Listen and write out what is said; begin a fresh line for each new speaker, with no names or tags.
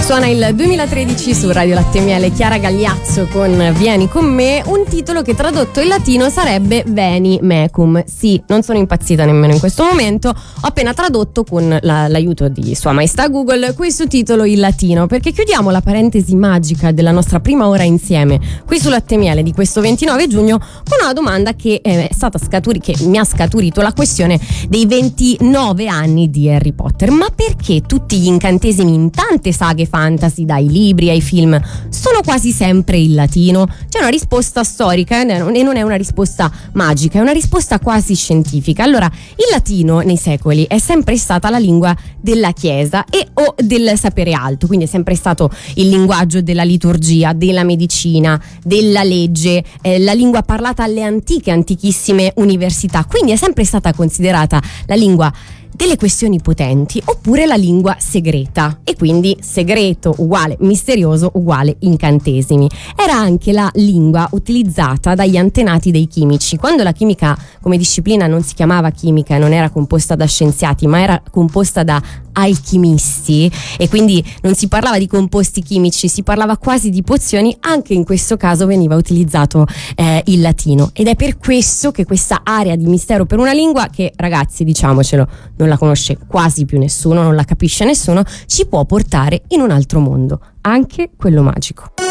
Suona il 2013 su Radio Latte Miele Chiara Gagliazzo con Vieni con me, un titolo che tradotto in latino sarebbe Veni Mecum. Sì, non sono impazzita nemmeno in questo momento, ho appena tradotto con l'aiuto di Sua Maestà Google questo titolo in latino, perché chiudiamo la parentesi magica della nostra prima ora insieme qui su Latte Miele di questo 29 giugno con una domanda che è stata che mi ha scaturito la questione dei 29 anni di Harry Potter. Ma perché tutti gli incantesimi in tante saghe fantasy, dai libri ai film, sono quasi sempre in latino? C'è una risposta storica e non è una risposta magica, è una risposta quasi scientifica. Allora, il latino nei secoli è sempre stata la lingua della Chiesa e o del sapere alto, quindi è sempre stato il linguaggio della liturgia, della medicina, della legge, la lingua parlata alle antichissime università, quindi è sempre stata considerata la lingua delle questioni potenti oppure la lingua segreta, e quindi segreto uguale misterioso uguale incantesimi. Era anche la lingua utilizzata dagli antenati dei chimici, quando la chimica come disciplina non si chiamava chimica, non era composta da scienziati ma era composta da alchimisti, e quindi non si parlava di composti chimici, si parlava quasi di pozioni. Anche in questo caso veniva utilizzato il latino, ed è per questo che questa area di mistero per una lingua che, ragazzi, diciamocelo, non la conosce quasi più nessuno, non la capisce nessuno, ci può portare in un altro mondo, anche quello magico.